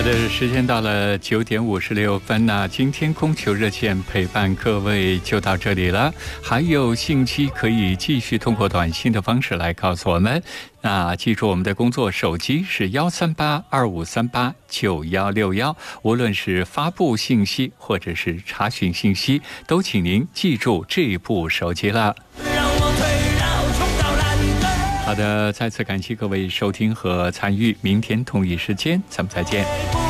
的，时间到了9:56。那今天供求热线陪伴各位就到这里了，还有信息可以继续通过短信的方式来告诉我们。那记住我们的工作手机是13825389161，无论是发布信息或者是查询信息，都请您记住这部手机了。好的，再次感谢各位收听和参与，明天同一时间咱们再见。